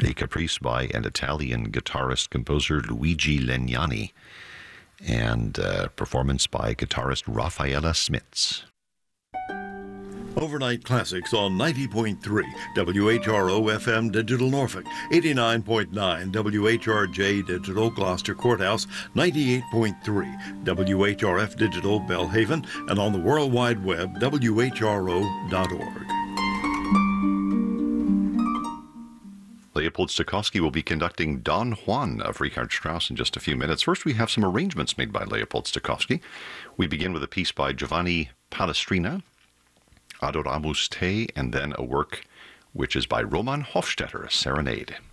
a caprice by an Italian guitarist-composer Luigi Legnani, and performance by guitarist Rafaela Smits. Overnight Classics on 90.3 WHRO FM Digital Norfolk, 89.9 WHRJ Digital Gloucester Courthouse, 98.3 WHRF Digital Belhaven, and on the World Wide Web, WHRO.org. Leopold Stokowski will be conducting Don Juan of Richard Strauss in just a few minutes. First, we have some arrangements made by Leopold Stokowski. We begin with a piece by Giovanni Palestrina, Adoramus Te, and then a work which is by Roman Hofstetter, a serenade.